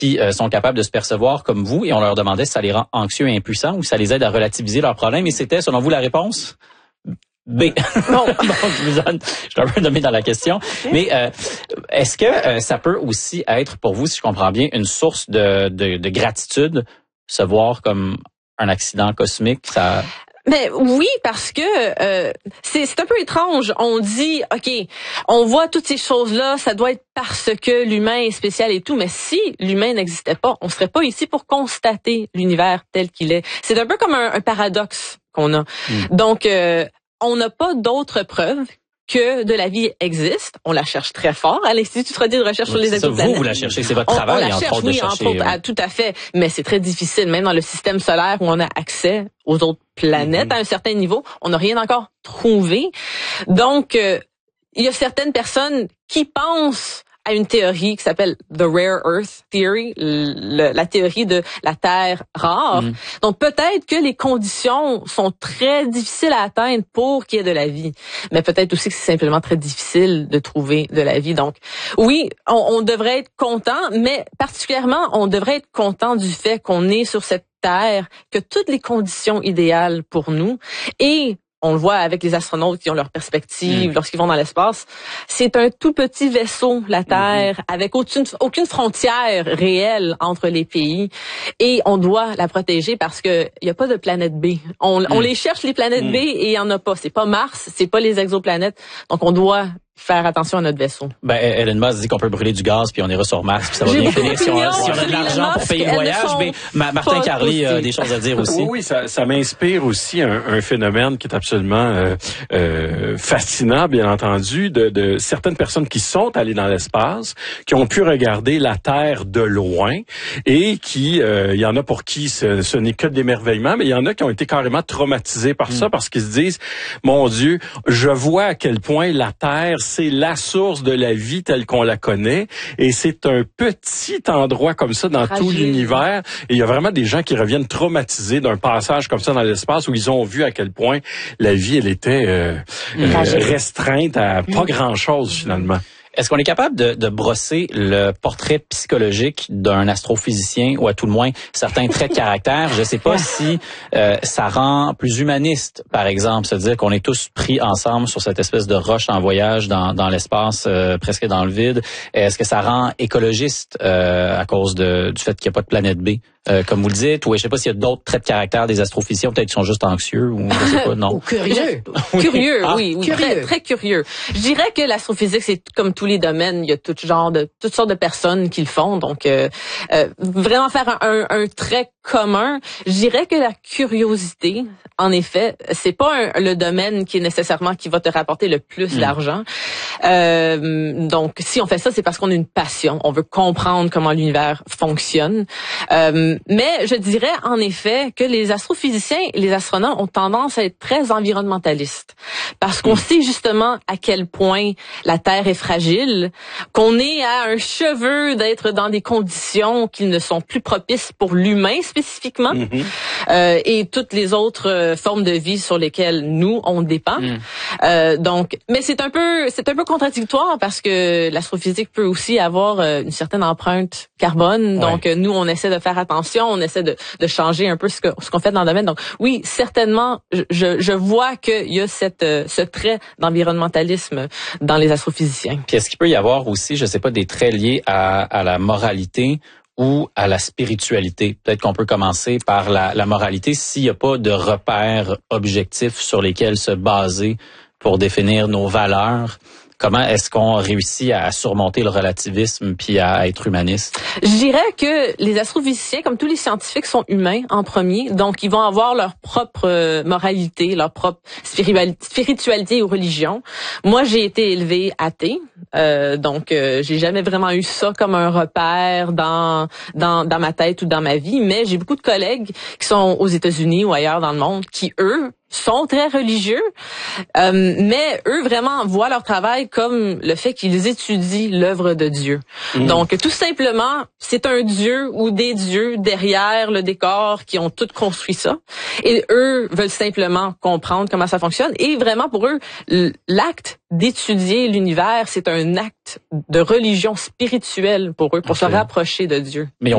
qui sont capables de se percevoir comme vous, et on leur demandait si ça les rend anxieux et impuissants ou si ça les aide à relativiser leurs problèmes, et c'était, selon vous, la réponse B. Bon, je suis un peu nommé dans la question. Mais est-ce que ça peut aussi être pour vous, si je comprends bien, une source de gratitude, se voir comme un accident cosmique, ça... Mais oui, parce que c'est un peu étrange. On dit, OK, on voit toutes ces choses-là, ça doit être parce que l'humain est spécial et tout, mais si l'humain n'existait pas, on serait pas ici pour constater l'univers tel qu'il est. C'est un peu comme un paradoxe qu'on a. Donc, on n'a pas d'autres preuves que de la vie existe. On la cherche très fort à l'Institut Freudier de recherche sur les exoplanètes. Vous la cherchez, c'est votre travail, on la cherche, oui, entre autres, tout à fait. Mais c'est très difficile, même dans le système solaire où on a accès aux autres planètes à un certain niveau, on n'a rien encore trouvé. Donc, il y a certaines personnes qui pensent à une théorie qui s'appelle The Rare Earth Theory, la théorie de la Terre rare. Donc peut-être que les conditions sont très difficiles à atteindre pour qu'il y ait de la vie, mais peut-être aussi que c'est simplement très difficile de trouver de la vie. Donc oui, on devrait être content, mais particulièrement on devrait être content du fait qu'on est sur cette Terre, que toutes les conditions idéales pour nous, et on le voit avec les astronautes qui ont leur perspective lorsqu'ils vont dans l'espace. C'est un tout petit vaisseau, la Terre, avec aucune frontière réelle entre les pays. Et on doit la protéger parce que il y a pas de planète B. On les cherche, les planètes B, et il y en a pas. C'est pas Mars, c'est pas les exoplanètes. Donc on doit faire attention à notre vaisseau. Ben, Elon Musk dit qu'on peut brûler du gaz puis on ira sur Mars puis ça va bien finir si on a de l'argent pour payer le voyage. Mais Martin Carly a des choses à dire aussi. Oui, ça m'inspire aussi un phénomène qui est absolument fascinant, bien entendu, de certaines personnes qui sont allées dans l'espace, qui ont pu regarder la Terre de loin et qui, il y en a pour qui ce n'est que de l'émerveillement, mais il y en a qui ont été carrément traumatisés par ça parce qu'ils se disent, mon Dieu, je vois à quel point la Terre, c'est la source de la vie telle qu'on la connaît, et c'est un petit endroit comme ça dans tout l'univers. Et il y a vraiment des gens qui reviennent traumatisés d'un passage comme ça dans l'espace où ils ont vu à quel point la vie, elle était restreinte à pas grand-chose finalement. Est-ce qu'on est capable de brosser le portrait psychologique d'un astrophysicien, ou à tout le moins certains traits de caractère? Je ne sais pas si ça rend plus humaniste, par exemple, se dire qu'on est tous pris ensemble sur cette espèce de roche en voyage dans l'espace, presque dans le vide. Est-ce que ça rend écologiste à cause du fait qu'il n'y a pas de planète B? Comme vous le dites, ou je sais pas s'il y a d'autres traits de caractère des astrophysiciens, peut-être qu'ils sont juste anxieux, ou je sais pas, non. Ou curieux. Curieux, oui, curieux. Très curieux. Je dirais que l'astrophysique, c'est comme tous les domaines, il y a toutes sortes de personnes qui le font, donc vraiment faire un trait commun, je dirais que la curiosité, en effet, c'est pas le domaine qui est nécessairement qui va te rapporter le plus d'argent. Donc, si on fait ça, c'est parce qu'on a une passion. On veut comprendre comment l'univers fonctionne. Mais je dirais, en effet, que les astrophysiciens et les astronomes ont tendance à être très environnementalistes. Parce qu'on sait justement à quel point la Terre est fragile, qu'on est à un cheveu d'être dans des conditions qui ne sont plus propices pour l'humain spécifiquement, et toutes les autres formes de vie sur lesquelles nous, on dépend. Donc, mais c'est un peu contradictoire parce que l'astrophysique peut aussi avoir une certaine empreinte carbone. Donc, nous, on essaie de faire attention, on essaie de changer un peu ce qu'on fait dans le domaine. Donc, oui, certainement, je vois qu'il y a ce trait d'environnementalisme dans les astrophysiciens. Puis est-ce qu'il peut y avoir aussi, je sais pas, des traits liés à la moralité ou à la spiritualité? Peut-être qu'on peut commencer par la moralité s'il n'y a pas de repères objectifs sur lesquels se baser pour définir nos valeurs. Comment est-ce qu'on réussit à surmonter le relativisme puis à être humaniste? Je dirais que les astrophysiciens, comme tous les scientifiques, sont humains en premier. Donc, ils vont avoir leur propre moralité, leur propre spiritualité ou religion. Moi, j'ai été élevée athée. Donc, j'ai jamais vraiment eu ça comme un repère dans ma tête ou dans ma vie. Mais j'ai beaucoup de collègues qui sont aux États-Unis ou ailleurs dans le monde qui, eux, sont très religieux, mais eux vraiment voient leur travail comme le fait qu'ils étudient l'œuvre de Dieu. Donc tout simplement, c'est un dieu ou des dieux derrière le décor qui ont tout construit ça, et eux veulent simplement comprendre comment ça fonctionne. Et vraiment pour eux, l'acte d'étudier l'univers, c'est un acte de religion spirituelle pour eux, pour se rapprocher de Dieu. Mais